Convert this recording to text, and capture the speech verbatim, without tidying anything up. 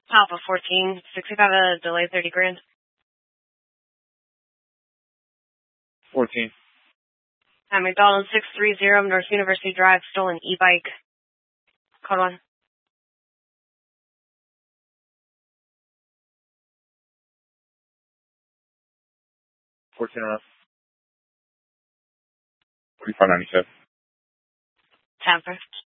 Alpha fourteen, sixty-five, a delay thirty grand. fourteen. At McDonald's six thirty North University Drive, stolen e-bike. Code one. fourteen around. forty-five ninety-seven. Tamper.